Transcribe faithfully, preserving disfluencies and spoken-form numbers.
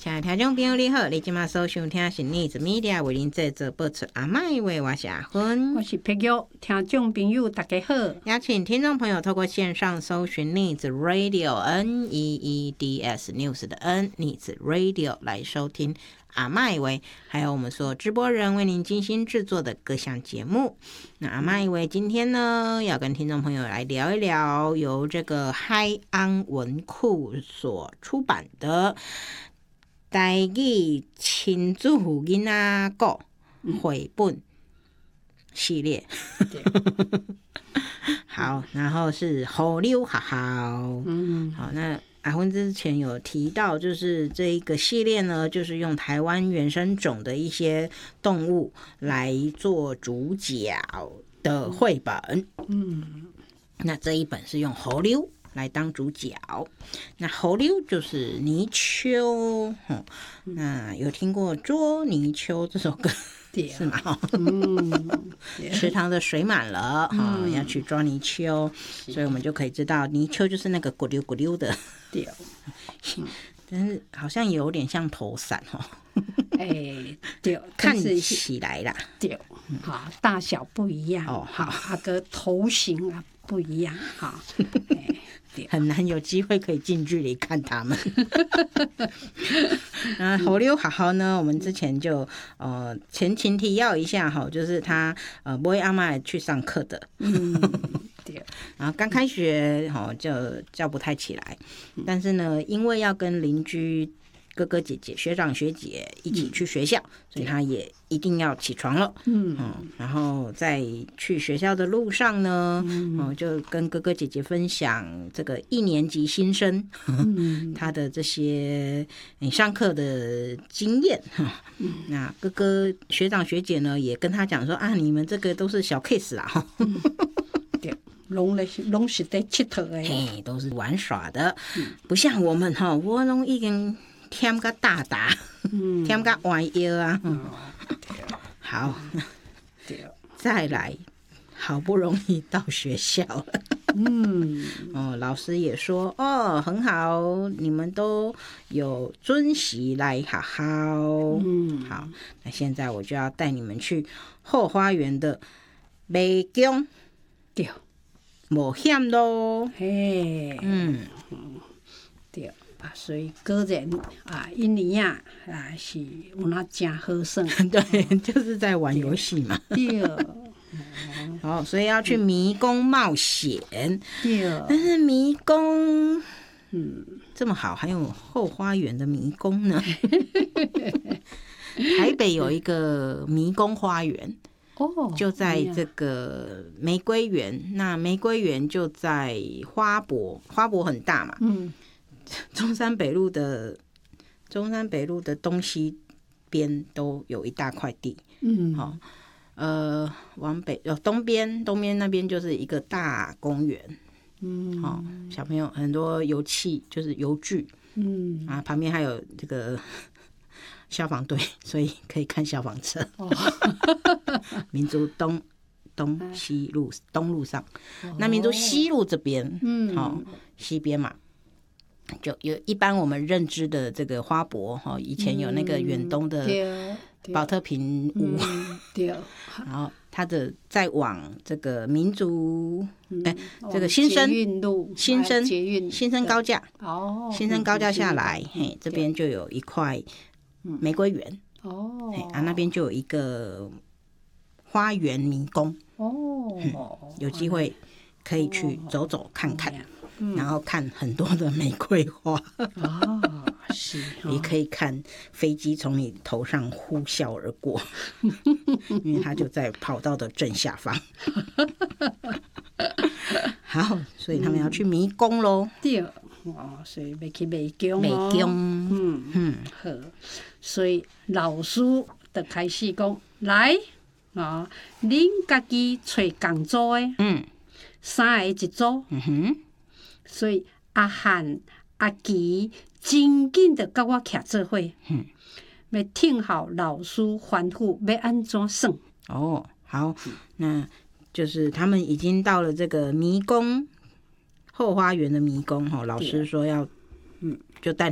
亲爱的听众朋友你好，你现在收听的是逆子 media 为您制作播出阿嬷话，我是阿芬， 我是碧玉。听众朋友大家好， 邀请听众朋友透过线上搜寻逆子 radio N E E D S News 的 N 逆子 radio 来收听阿嬷话，还有我们所有直播人为您精心制作的各项节目。那阿嬷话今天呢，要跟听众朋友来聊一聊由这个海安文库所出版的台语亲子囡仔故绘本系列。好，然后是好溜好好。嗯，好，那阿芬之前有提到，就是这一个系列呢，就是用台湾原生种的一些动物来做主角的绘本。嗯，那这一本是用猴溜来当主角，那猴溜就是泥鳅。嗯，那有听过捉泥鳅这首歌是吗？嗯，池塘的水满了，嗯，要去抓泥鳅，所以我们就可以知道泥鳅就是那个咕溜咕溜的。对，但是好像有点像头伞哦。 哎，对， 看起来啦， 对，好，大小不一样哦，好， 那个头型啊不一样，哈， 很难有机会可以近距离看他们。那猴溜好好呢，我们之前就呃前情提要一下哈，就是他呃不会阿嬷去上课的，嗯，对，然后刚开学哈就叫不太起来，但是呢，因为要跟邻居哥哥姐姐、学长学姐一起去学校，嗯，所以他也一定要起床了。嗯，嗯然后在去学校的路上呢，嗯嗯，就跟哥哥姐姐分享这个一年级新生，嗯，他的这些你上课的经验。嗯，那哥哥学长学姐呢，也跟他讲说啊，你们这个都是小 case 啦。嗯对，拢咧拢是在佚佗的， 嘿，都是玩耍的，嗯，不像我们哈，我拢已经添个大大，嗯，添个弯腰啊。嗯，好，再来，好不容易到学校了。嗯，哦，老师也说，哦，很好，你们都有遵习来好好。嗯，好，那现在我就要带你们去后花园的迷宫，对，冒险咯。嘿，嗯， 对。啊，所以个人啊，一年啊啊是有那真好耍。 对，就是在玩游戏嘛。对。好，所以要去迷宫冒险。对。但是迷宫，嗯，这么好，还有后花园的迷宫呢。台北有一个迷宫花园。哦，就在这个玫瑰园。那玫瑰园就在花博，花博很大嘛。嗯。中山北路的中山北路的东西边都有一大块地，嗯，好，呃，往北呃东边东边那边就是一个大公园，嗯，好，小朋友很多游戏就是游具，嗯啊，旁边还有这个消防队，所以可以看消防车。哦、民族东东西路东路上，哦、那民族西路这边，嗯，好，西边嘛。就有一般我们认知的这个花博，以前有那个远东的宝特瓶屋，嗯、对，然后它的再往这个民族，哎、嗯欸，这个新生新生新生高架，哦，新生高架下来，嘿，这边就有一块玫瑰园，哦，啊，那边就有一个花园迷宫，哦、嗯，有机会可以去走走看看。嗯、然后看很多的玫瑰花，哦，是，也可以看飞机从你头上呼啸而过，因为它就在跑道的正下方。好，所以他们要去迷宫咯。对， 哦，所以要去迷宫。 迷宫，嗯嗯，好，所以老师就开始讲，来啊，恁家己找工作的，嗯，三个一组，嗯哼。所以阿漢、阿琪真緊就跟我徛做伙，嗯，要聽好老師吩咐要安怎算。 哦，好，那就是他们已经到了这个迷宫后花园的迷宫，老师说要，嗯，就带